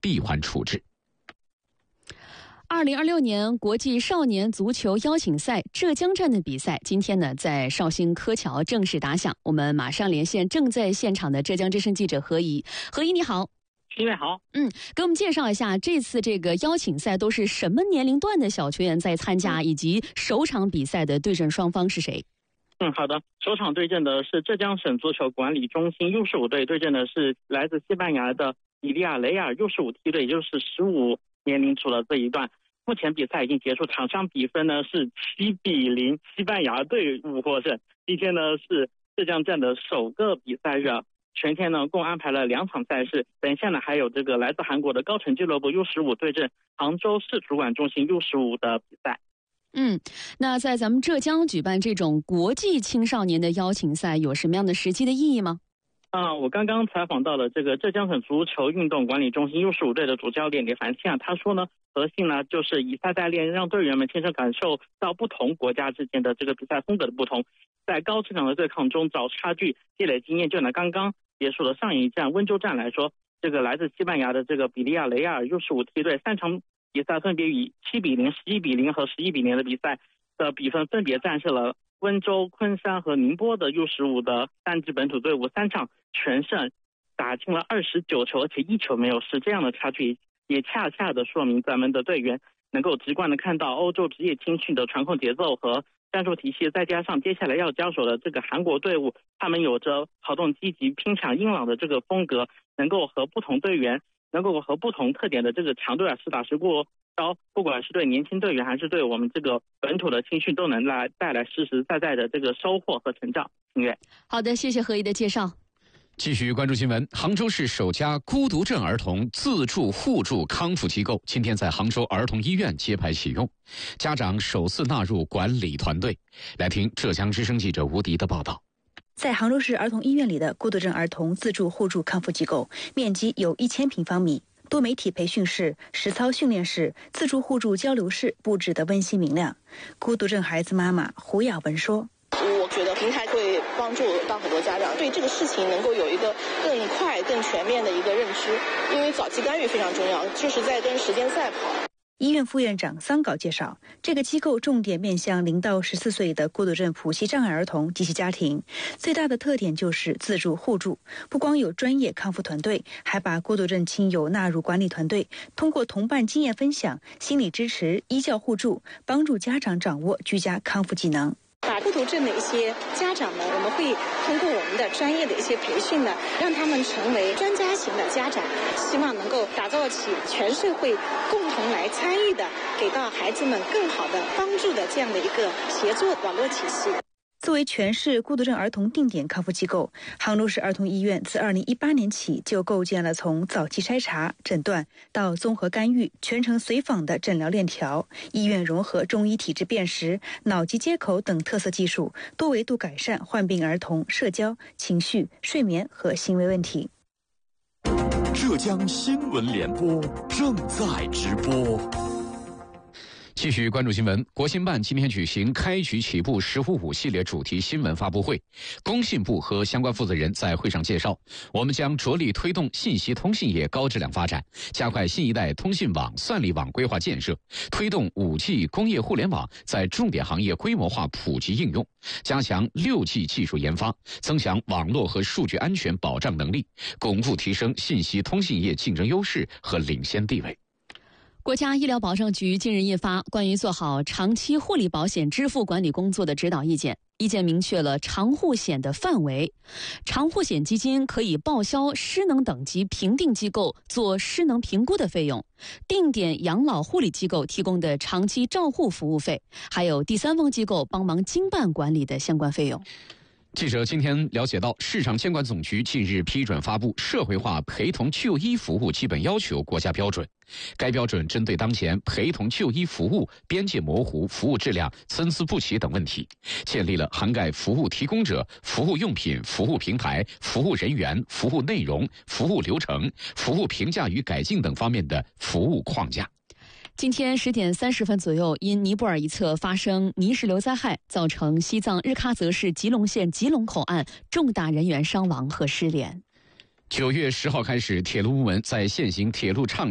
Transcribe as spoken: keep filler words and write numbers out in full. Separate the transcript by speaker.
Speaker 1: 闭环处置。
Speaker 2: 二零二六年国际少年足球邀请赛浙江站的比赛，今天呢在绍兴柯桥正式打响。我们马上连线正在现场的浙江之声记者何怡。何怡你好。
Speaker 3: 新月好。
Speaker 2: 嗯，给我们介绍一下这次这个邀请赛都是什么年龄段的小球员在参加，嗯、以及首场比赛的对阵双方是谁？
Speaker 3: 嗯，好的。首场对阵的是浙江省足球管理中心 U 十五 队，对阵的是来自西班牙的比利亚雷亚尔 U 十五 梯队，也就是十五年龄组的这一段。目前比赛已经结束，场上比分呢是七比零，西班牙队伍获胜。今天呢是浙江站的首个比赛日，全天呢共安排了两场赛事。等一下呢还有这个来自韩国的高城俱乐部 U 十五 对阵杭州市主管中心 U 十五 的比赛。
Speaker 2: 嗯，那在咱们浙江举办这种国际青少年的邀请赛有什么样的实际的意义吗？
Speaker 3: 啊、嗯，我刚刚采访到了这个浙江省足球运动管理中心 U 十五 队的主教练李涵庆啊，他说呢，核心呢就是以赛代练，让队员们亲身感受到不同国家之间的这个比赛风格的不同，在高质量的对抗中找差距，积累经验。就拿刚刚结束的上一站温州站来说，这个来自西班牙的这个比利亚雷亚尔 U 十五 梯队三场比赛分别以七比零、十一比零和十一比零的比赛的比分分别战胜了温州、昆山和宁波的 U 十五 的三支本土队伍，三场全胜，打进了二十九球，而且一球没有失。这样的差距也恰恰的说明咱们的队员能够直观的看到欧洲职业青训的传控节奏和战术体系，再加上接下来要交手的这个韩国队伍，他们有着跑动积极、拼抢硬朗的这个风格，能够和不同队员能够和不同特点的这个强队啊实打实过招，不管是对年轻队员还是对我们这个本土的青训，都能来带来实实在在的这个收获和成长。音乐。
Speaker 2: 好的，谢谢何怡的介绍。
Speaker 1: 继续关注新闻，杭州市首家孤独症儿童自助互助康复机构今天在杭州儿童医院揭牌启用，家长首次纳入管理团队。来听浙江之声记者吴迪的报道。
Speaker 4: 在杭州市儿童医院里的孤独症儿童自助互助康复机构，面积有一千平方米，多媒体培训室、实操训练室、自助互助交流室布置得温馨明亮。孤独症孩子妈妈胡雅文说：“
Speaker 5: 我觉得平台会帮助到很多家长对这个事情能够有一个更快、更全面的一个认知，因为早期干预非常重要，就是在跟时间赛跑。”
Speaker 4: 医院副院长桑稿介绍，这个机构重点面向零到十四岁的孤独症谱系障碍儿童及其家庭，最大的特点就是自助互助，不光有专业康复团队，还把孤独症亲友纳入管理团队，通过同伴经验分享、心理支持、医教互助，帮助家长掌握居家康复技能。
Speaker 6: 把孤独症的一些家长们，我们会通过我们的专业的一些培训呢，让他们成为专家型的家长，希望能够打造起全社会共同来参与的，给到孩子们更好的帮助的这样的一个协作网络体系。
Speaker 4: 作为全市孤独症儿童定点康复机构，杭州市儿童医院自二零一八年起就构建了从早期筛查、诊断到综合干预、全程随访的诊疗链条。医院融合中医体质辨识、脑机接口等特色技术，多维度改善患病儿童社交、情绪、睡眠和行为问题。
Speaker 7: 浙江新闻联播正在直播。
Speaker 1: 继续关注新闻，国新办今天举行开局起步十五五系列主题新闻发布会，工信部和相关负责人在会上介绍，我们将着力推动信息通信业高质量发展，加快新一代通信网、算力网规划建设，推动 五 G 工业互联网在重点行业规模化普及应用，加强 六 G 技术研发，增强网络和数据安全保障能力，巩固提升信息通信业竞争优势和领先地位。
Speaker 2: 国家医疗保障局近日印发关于做好长期护理保险支付管理工作的指导意见，意见明确了长护险的范围，长护险基金可以报销失能等级评定机构做失能评估的费用，定点养老护理机构提供的长期照护服务费，还有第三方机构帮忙经办管理的相关费用。
Speaker 1: 记者今天了解到，市场监管总局近日批准发布《社会化陪同就医服务基本要求》国家标准。该标准针对当前陪同就医服务边界模糊、服务质量参差不齐等问题，建立了涵盖服务提供者、服务用品、服务平台、服务人员、服务内容、服务流程、服务评价与改进等方面的服务框架。
Speaker 2: 今天十点三十分左右，因尼泊尔一侧发生泥石流灾害，造成西藏日喀则市吉隆县吉隆口岸重大人员伤亡和失联。
Speaker 1: 九月十号开始，铁路部门在现行铁路畅